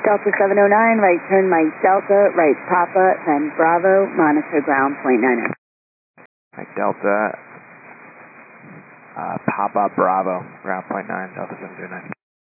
Delta 709, right turn Mike Delta, right Papa, then Bravo, monitor ground .90. Mike Delta, Papa Bravo, ground .9, Delta 709.